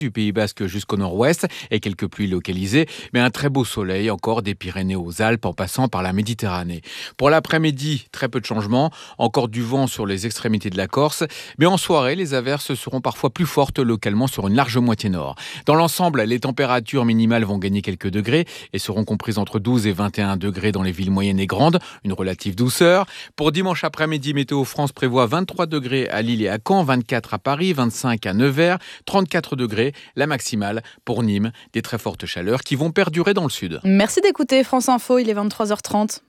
Du Pays Basque jusqu'au nord-ouest et quelques pluies localisées, mais un très beau soleil encore des Pyrénées aux Alpes en passant par la Méditerranée. Pour l'après-midi, très peu de changements, encore du vent sur les extrémités de la Corse, mais en soirée, les averses seront parfois plus fortes localement sur une large moitié nord. Dans l'ensemble, les températures minimales vont gagner quelques degrés et seront comprises entre 12 et 21 degrés dans les villes moyennes et grandes, une relative douceur. Pour dimanche après-midi, Météo France prévoit 23 degrés à Lille et à Caen, 24 à Paris, 25 à Nevers, 34 degrés la maximale pour Nîmes, des très fortes chaleurs qui vont perdurer dans le sud. Merci d'écouter France Info, il est 23h30.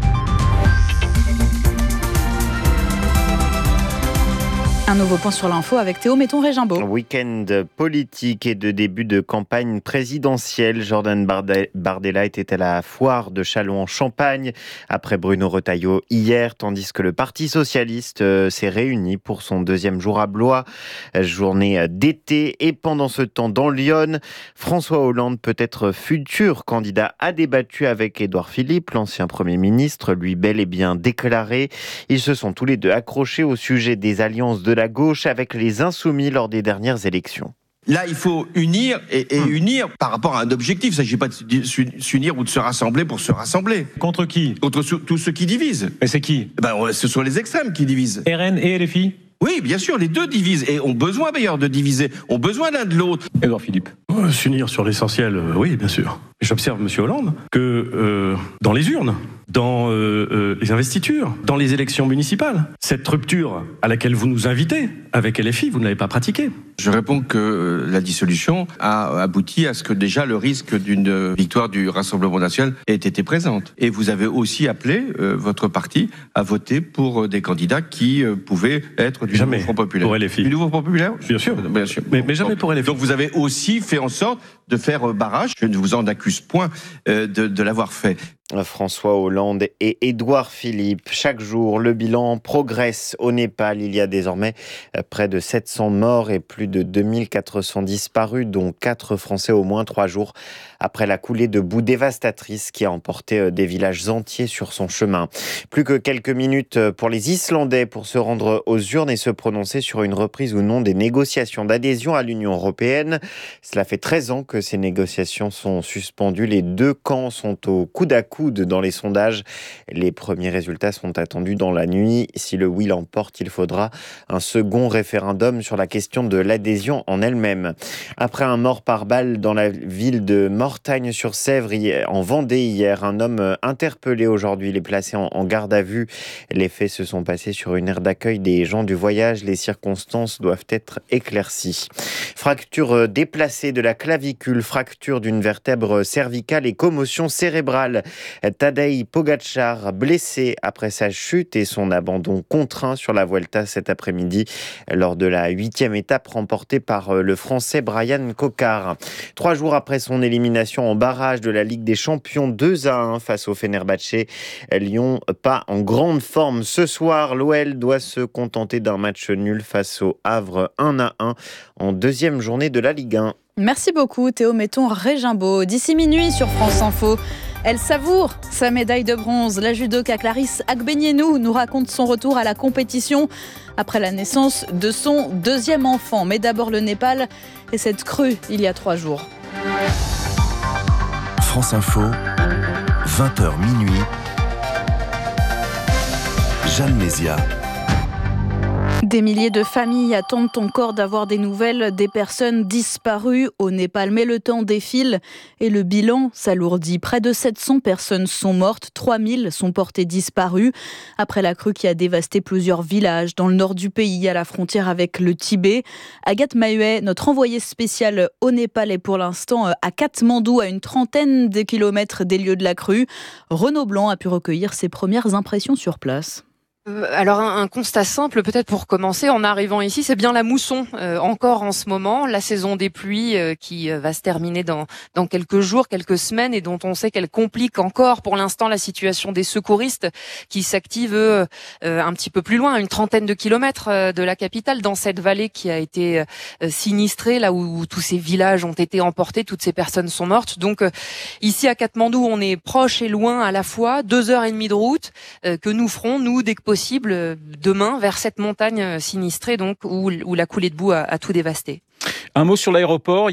Un nouveau point sur l'info avec Théo Metton-Régimbaud. Week-end politique et de début de campagne présidentielle. Jordan Bardella était à la foire de Châlons en Champagne après Bruno Retailleau hier, tandis que le Parti socialiste s'est réuni pour son deuxième jour à Blois, journée d'été. Et pendant ce temps, dans Lyon, François Hollande, peut-être futur candidat, a débattu avec Édouard Philippe, l'ancien Premier ministre, lui bel et bien déclaré. Ils se sont tous les deux accrochés au sujet des alliances de la gauche avec les Insoumis lors des dernières élections. Là, il faut unir et unir par rapport à un objectif. Il ne s'agit pas de s'unir ou de se rassembler pour se rassembler. Contre qui ? Contre tous ceux qui divisent. Et c'est qui ? Ce sont les extrêmes qui divisent. RN et LFI ? Oui, bien sûr, les deux divisent et ont besoin d'ailleurs de diviser, ont besoin l'un de l'autre. Édouard Philippe. S'unir sur l'essentiel, oui, bien sûr. J'observe, M. Hollande, que dans les urnes, dans les investitures, dans les élections municipales, cette rupture à laquelle vous nous invitez avec LFI, vous ne l'avez pas pratiquée. Je réponds que la dissolution a abouti à ce que déjà le risque d'une victoire du Rassemblement national ait été présente. Et vous avez aussi appelé votre parti à voter pour des candidats qui pouvaient être du nouveau Front populaire. Pour LFI. Du nouveau Front populaire ? Bien sûr. Bien sûr. Mais jamais pour LFI. Donc vous avez aussi fait en sorte de faire barrage. Je ne vous en accuse point de l'avoir fait. François Hollande et Édouard Philippe. Chaque jour, le bilan progresse au Népal. Il y a désormais près de 700 morts et plus de 2400 disparus, dont 4 Français au moins 3 jours après la coulée de boue dévastatrice qui a emporté des villages entiers sur son chemin. Plus que quelques minutes pour les Islandais pour se rendre aux urnes et se prononcer sur une reprise ou non des négociations d'adhésion à l'Union européenne. Cela fait 13 ans que ces négociations sont suspendues. Les deux camps sont au coude à coude dans les sondages. Les premiers résultats sont attendus dans la nuit. Si le oui l'emporte, il faudra un second référendum sur la question de l'adhésion en elle-même. Après un mort par balle dans la ville de Mortagne-sur-Sèvre, en Vendée hier, un homme interpellé aujourd'hui. Il est placé en garde à vue. Les faits se sont passés sur une aire d'accueil des gens du voyage. Les circonstances doivent être éclaircies. Fracture déplacée de la clavicule, fracture d'une vertèbre cervicale et commotion cérébrale. Tadej Pogačar, blessé après sa chute et son abandon contraint sur la Vuelta cet après-midi lors de la 8e étape remportée par le Français Bryan Coquard. 3 jours après son élimination en barrage de la Ligue des Champions 2-1 face au Fenerbahçe, Lyon pas en grande forme. Ce soir, l'OL doit se contenter d'un match nul face au Havre 1-1 en 2e journée de la Ligue 1. Merci beaucoup Théo Metton-Régimbaud. D'ici minuit sur France Info, elle savoure sa médaille de bronze. La judoka Clarisse Agbenienou nous raconte son retour à la compétition après la naissance de son 2e enfant. Mais d'abord le Népal et cette crue il y a 3 jours. France Info, 20h minuit. Jeanne Mézia. Des milliers de familles attendent encore d'avoir des nouvelles des personnes disparues au Népal. Mais le temps défile et le bilan s'alourdit. Près de 700 personnes sont mortes, 3000 sont portées disparues. Après la crue qui a dévasté plusieurs villages dans le nord du pays, à la frontière avec le Tibet. Agathe Mahuet, notre envoyée spéciale au Népal, est pour l'instant à Katmandou, à une trentaine de kilomètres des lieux de la crue. Renaud Blanc a pu recueillir ses premières impressions sur place. Alors un constat simple peut-être pour commencer en arrivant ici, c'est bien la mousson encore en ce moment, la saison des pluies qui va se terminer dans quelques jours, quelques semaines et dont on sait qu'elle complique encore pour l'instant la situation des secouristes qui s'activent un petit peu plus loin, à une trentaine de kilomètres de la capitale, dans cette vallée qui a été sinistrée, là où tous ces villages ont été emportés, toutes ces personnes sont mortes. Donc ici à Katmandou, on est proche et loin à la fois, 2h30 de route que nous ferons, nous, dès que possible, demain vers cette montagne sinistrée donc où la coulée de boue a tout dévasté. Un mot sur l'aéroport.